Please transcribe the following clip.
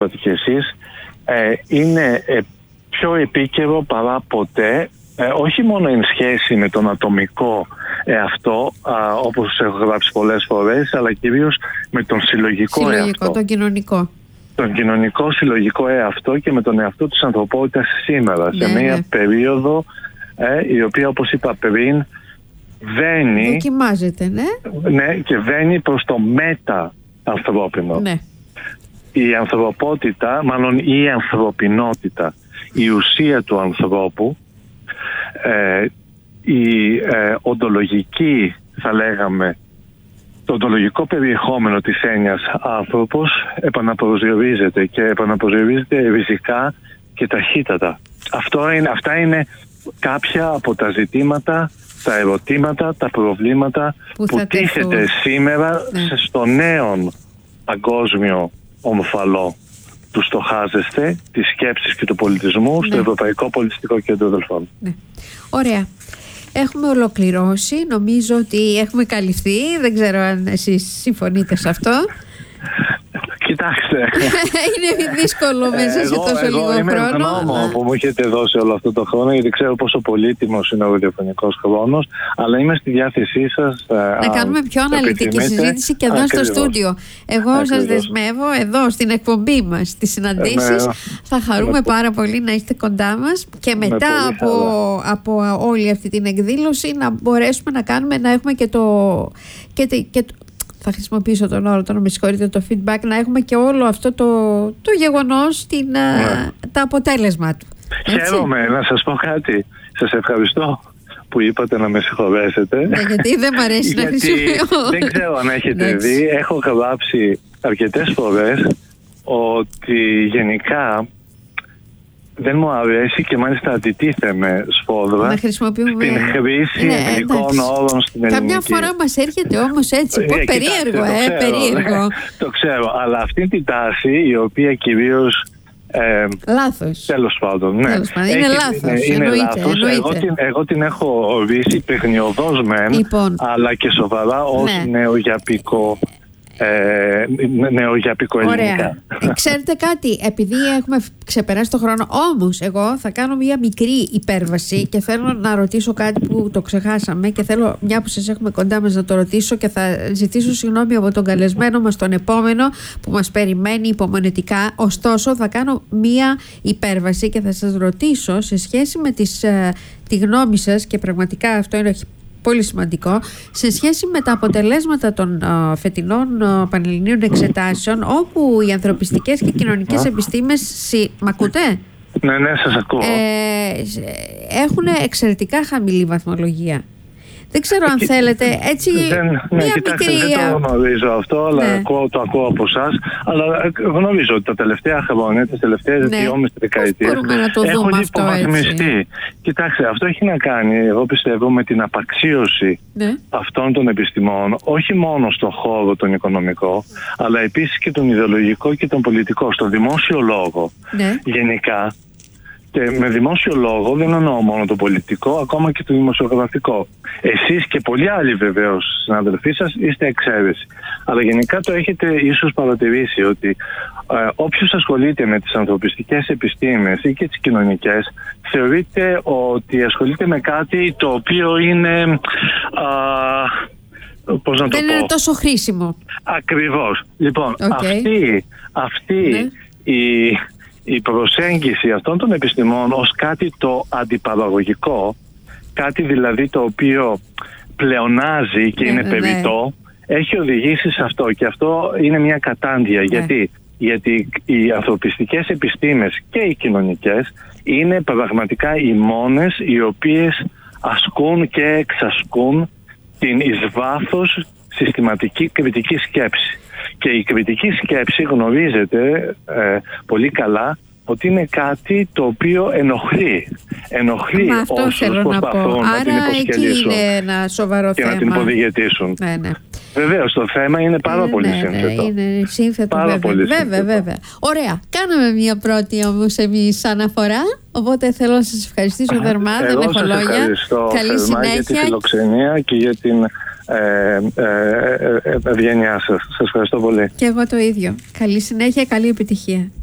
και εσείς, είναι πιο επίκαιρο παρά ποτέ, όχι μόνο εν σχέση με τον ατομικό εαυτό, όπως έχω γράψει πολλές φορές, αλλά κυρίως με τον συλλογικό εαυτό. Τον κοινωνικό. Τον κοινωνικό συλλογικό εαυτό και με τον εαυτό της ανθρωπότητας σήμερα, σε μια περίοδο η οποία, όπως είπα πριν, βαίνει, δοκιμάζεται, ναι, και βαίνει προς το μετα-ανθρώπινο. Ναι. Η ανθρωπότητα, μάλλον η ανθρωπινότητα, η ουσία του ανθρώπου, η οντολογική, θα λέγαμε, το οντολογικό περιεχόμενο της έννοιας άνθρωπος επαναπροσδιορίζεται, και επαναπροσδιορίζεται ριζικά και ταχύτατα. Αυτά είναι κάποια από τα ζητήματα, τα ερωτήματα, τα προβλήματα που τίθεται σήμερα στο νέο παγκόσμιο ομφαλό του στοχάζεστε, της σκέψης και του πολιτισμού, στο Ευρωπαϊκό Πολιτιστικό Κέντρο Δελφών. Ναι. Ωραία. Έχουμε ολοκληρώσει. Νομίζω ότι έχουμε καλυφθεί. Δεν ξέρω αν εσείς συμφωνείτε σε αυτό. Κοιτάξτε. Είναι δύσκολο μέσα σε τόσο λίγο χρόνο. Είμαι ευγνώμων που μου έχετε δώσει όλο αυτό το χρόνο, γιατί ξέρω πόσο πολύτιμος είναι ο ραδιοφωνικός χρόνος, αλλά είμαι στη διάθεσή σας. Να κάνουμε πιο αναλυτική συζήτηση και εδώ στο στούντιο. Εγώ σας δεσμεύω εδώ στην εκπομπή μας, στις συναντήσεις. Θα χαρούμε πάρα πολύ να είστε κοντά μας και μετά από όλη αυτή την εκδήλωση να μπορέσουμε να κάνουμε, να έχουμε και το θα χρησιμοποιήσω τον όρο, με συγχωρείτε, το feedback, να έχουμε και όλο αυτό το γεγονός, το αποτέλεσμα του. Χαίρομαι να σας πω κάτι. Σας ευχαριστώ που είπατε να με συγχωρέσετε. Ναι, γιατί δεν μ' αρέσει να χρησιμοποιώ. Δεν ξέρω αν έχετε δει, έχω γράψει αρκετές φορές ότι γενικά δεν μου αρέσει και μάλιστα αντιτίθεμαι σφόδρα στην χρήση ελληνικών όρων στην ελληνική. Καμιά φορά μας έρχεται όμως έτσι, περίεργο, περίεργο. Το ξέρω, αλλά αυτή την τάση, η οποία κυρίως λάθος. Τέλος πάντων, ναι. Είναι λάθος. Εννοείται. Εγώ την έχω ορίσει παιχνιωδώς μεν, αλλά και σοβαρά ως νεογιαπικό. Νεογιαπικό ελληνικά. Ξέρετε κάτι, επειδή έχουμε ξεπεράσει το χρόνο, όμως εγώ θα κάνω μια μικρή υπέρβαση και θέλω να ρωτήσω κάτι που το ξεχάσαμε και θέλω, μια που σας έχουμε κοντά μας, να το ρωτήσω και θα ζητήσω συγγνώμη από τον καλεσμένο μας τον επόμενο που μας περιμένει υπομονετικά. Ωστόσο θα κάνω μια υπέρβαση και θα σας ρωτήσω σε σχέση με τη γνώμη σας, και πραγματικά αυτό είναι πολύ σημαντικό, σε σχέση με τα αποτελέσματα των φετινών πανελληνίων εξετάσεων, όπου οι ανθρωπιστικές και κοινωνικές επιστήμες, μ' ακούτε? Ναι, σας ακούω. Έχουν εξαιρετικά χαμηλή βαθμολογία. Δεν ξέρω αν θέλετε έτσι μια μικρή... Δεν το γνωρίζω αυτό, αλλά το ακούω από εσάς. Αλλά γνωρίζω ότι τα τελευταία χρόνια, τις τελευταίες 2,5 δεκαετίες, έχουν υποβαθμιστεί. Κοιτάξτε, αυτό έχει να κάνει, εγώ πιστεύω, με την απαξίωση αυτών των επιστημών, όχι μόνο στον χώρο τον οικονομικό, αλλά επίσης και τον ιδεολογικό και τον πολιτικό, στον δημόσιο λόγο. Γενικά. Και με δημόσιο λόγο δεν εννοώ μόνο το πολιτικό, ακόμα και το δημοσιογραφικό. Εσείς και πολλοί άλλοι βεβαίως συναδελφοί σας είστε εξαίρεση. Αλλά γενικά το έχετε ίσως παρατηρήσει ότι όποιος ασχολείται με τις ανθρωπιστικές επιστήμες ή και τις κοινωνικές, θεωρείται ότι ασχολείται με κάτι το οποίο είναι... δεν είναι τόσο χρήσιμο. Ακριβώς. Λοιπόν, αυτή η προσέγγιση αυτών των επιστημών ως κάτι το αντιπαραγωγικό, κάτι δηλαδή το οποίο πλεονάζει και είναι περιττό, έχει οδηγήσει σε αυτό, και αυτό είναι μια κατάντια. Γιατί οι ανθρωπιστικές επιστήμες και οι κοινωνικές είναι πραγματικά οι μόνες οι οποίες ασκούν και εξασκούν την εις βάθος συστηματική κριτική σκέψη. Και η κριτική σκέψη γνωρίζετε πολύ καλά ότι είναι κάτι το οποίο ενοχλεί όσους προσπαθούν να την υποσκελίσουν και να την υποδιγετήσουν. Βεβαίως το θέμα είναι πάρα πολύ σύνθετο. Είναι σύνθετο, βέβαια. Ωραία. Κάναμε μια πρώτη όμως εμείς αναφορά, οπότε θέλω να σας ευχαριστήσω θερμά. Δεν έχω λόγια. Καλή συνέχεια για τη φιλοξενία και για την ευγένειά σας. Σας ευχαριστώ πολύ. Και εγώ το ίδιο. Καλή συνέχεια, καλή επιτυχία.